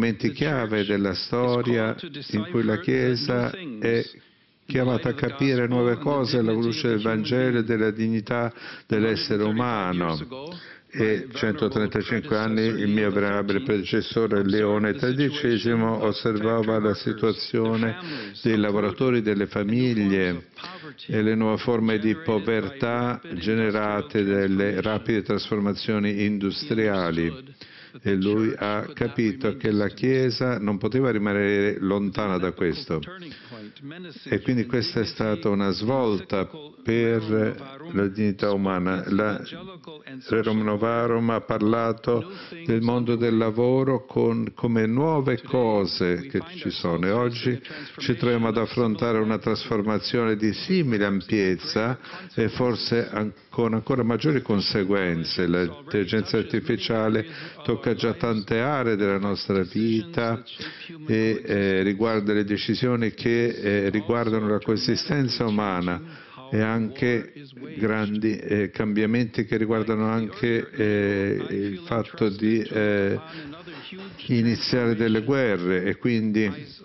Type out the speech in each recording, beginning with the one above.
momenti chiave della storia in cui la Chiesa è chiamata a capire nuove cose alla luce del Vangelo e della dignità dell'essere umano. E 135 anni il mio venerabile predecessore Leone XIII osservava la situazione dei lavoratori, delle famiglie e le nuove forme di povertà generate dalle rapide trasformazioni industriali. E lui ha capito che la Chiesa non poteva rimanere lontana da questo. E quindi questa è stata una svolta per la dignità umana. Rerum Novarum ha parlato del mondo del lavoro come nuove cose che ci sono. E oggi ci troviamo ad affrontare una trasformazione di simile ampiezza e forse con ancora maggiori conseguenze. L'intelligenza artificiale tocca già tante aree della nostra vita e riguarda le decisioni che riguardano la coesistenza umana e anche grandi cambiamenti che riguardano anche il fatto di iniziare delle guerre e quindi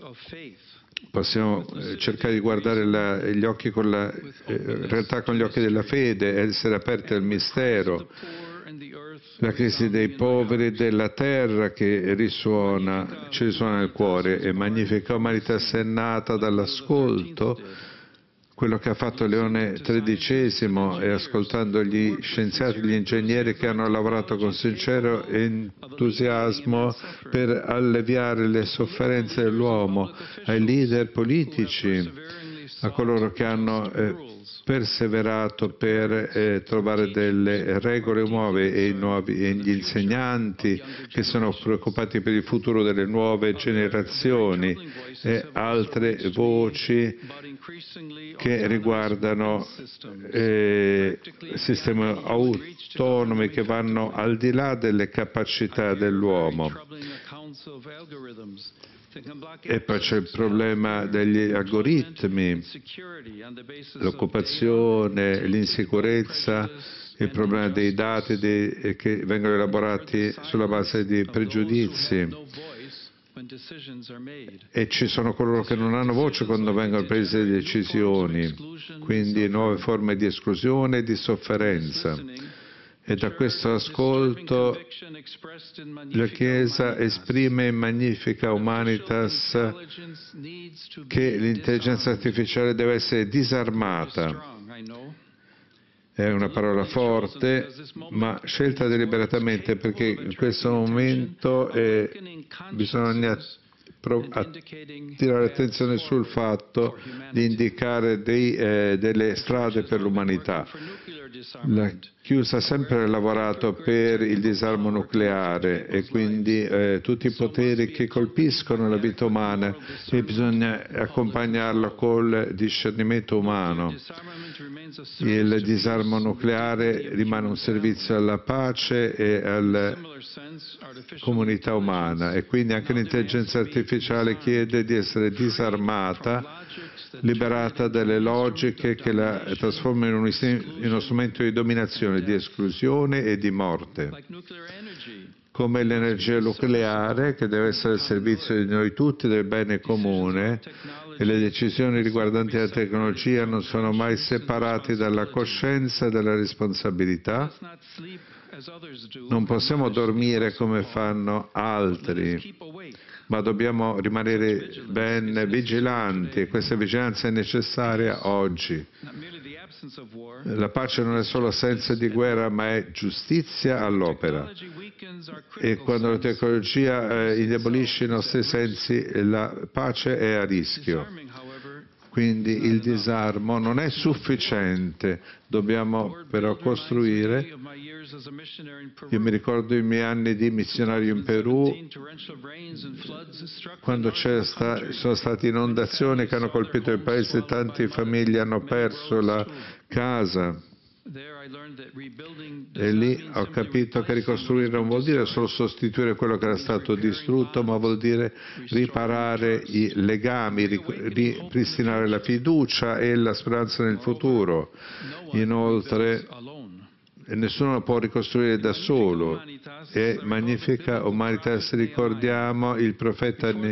possiamo cercare di guardare gli occhi con la realtà con gli occhi della fede, essere aperti al mistero. La crisi dei poveri della terra che ci risuona nel cuore e magnifica umanità sennata dall'ascolto, quello che ha fatto Leone XIII e ascoltando gli scienziati, gli ingegneri che hanno lavorato con sincero entusiasmo per alleviare le sofferenze dell'uomo, ai leader politici, a coloro che hanno perseverato per trovare delle regole nuove e gli insegnanti che sono preoccupati per il futuro delle nuove generazioni e altre voci che riguardano sistemi autonomi che vanno al di là delle capacità dell'uomo. E poi c'è il problema degli algoritmi, l'occupazione, l'insicurezza, il problema dei dati che vengono elaborati sulla base di pregiudizi. E ci sono coloro che non hanno voce quando vengono prese le decisioni, quindi nuove forme di esclusione e di sofferenza. E da questo ascolto la Chiesa esprime in Magnificat Humanitas che l'intelligenza artificiale deve essere disarmata. È una parola forte, ma scelta deliberatamente perché in questo momento bisogna attirare l'attenzione sul fatto di indicare delle strade per l'umanità. La Chiesa ha sempre lavorato per il disarmo nucleare e quindi tutti i poteri che colpiscono la vita umana e bisogna accompagnarlo col discernimento umano. Il disarmo nucleare rimane un servizio alla pace e alla comunità umana e quindi anche l'intelligenza artificiale chiede di essere disarmata, liberata dalle logiche che la trasformano in uno strumento di dominazione, di esclusione e di morte. Come l'energia nucleare, che deve essere al servizio di noi tutti, del bene comune, e le decisioni riguardanti la tecnologia non sono mai separate dalla coscienza e dalla responsabilità. Non possiamo dormire come fanno altri, ma dobbiamo rimanere ben vigilanti e questa vigilanza è necessaria oggi. La pace non è solo assenza di guerra, ma è giustizia all'opera. E quando la tecnologia indebolisce i nostri sensi, la pace è a rischio. Quindi il disarmo non è sufficiente, dobbiamo però costruire. Io mi ricordo i miei anni di missionario in Perù, quando sono state inondazioni che hanno colpito il paese, tante famiglie hanno perso la casa. E lì ho capito che ricostruire non vuol dire solo sostituire quello che era stato distrutto, ma vuol dire riparare i legami, ripristinare la fiducia e la speranza nel futuro. Inoltre, e nessuno lo può ricostruire da solo. E Magnificat Humanitas ricordiamo il profeta